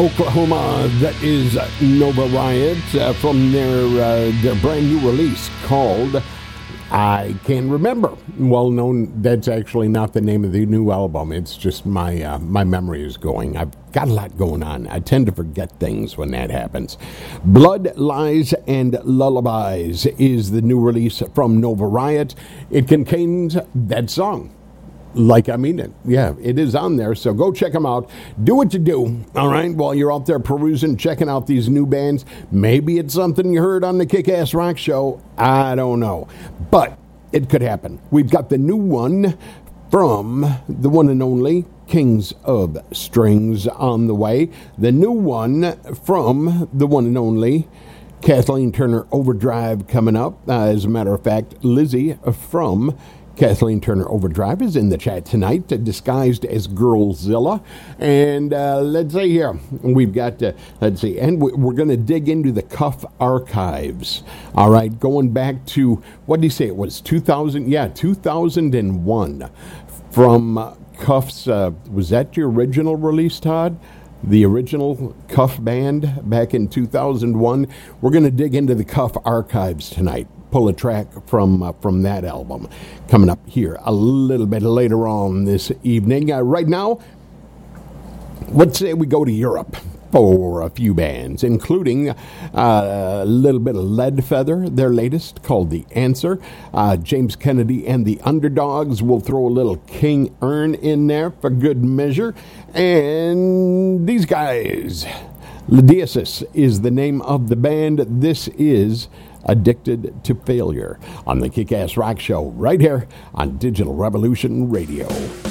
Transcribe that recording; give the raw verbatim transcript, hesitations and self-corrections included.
Oklahoma, that is Nova Riot uh, from their uh, their brand new release called I Can't Remember. Well known, that's actually not the name of the new album. It's just my uh, my memory is going. I've got a lot going on. I tend to forget things when that happens. Blood, Lies, and Lullabies is the new release from Nova Riot. It contains that song. Like I mean it. Yeah, it is on there, so go check them out. Do what you do, all right, while you're out there perusing, checking out these new bands. Maybe it's something you heard on the Kick-Ass Rock Show. I don't know. But it could happen. We've got the new one from the one and only Kings of Strings on the way. The new one from the one and only Kathleen Turner Overdrive coming up. Uh, as a matter of fact, Lizzie from Kathleen Turner Overdrive is in the chat tonight, disguised as Girlzilla. And uh, let's see here, we've got, uh, let's see, and we're going to dig into the Cuff archives. All right, going back to, what did he say, it was two thousand? Yeah, two thousand one from uh, Cuff's, uh, was that your original release, Todd? The original Cuff band back in two thousand one. We're going to dig into the Cuff archives tonight. Pull a track from uh, from that album coming up here a little bit later on this evening. Uh, right now, let's say we go to Europe for a few bands, including uh, a little bit of Leadfeather, their latest, called The Answer. Uh, James Kennedy and the Underdogs will throw a little King Ern in there for good measure. And these guys, Ladiasis is the name of the band. This is Addicted to Failure on the Kick-Ass Rock Show right here on Digital Revolution Radio.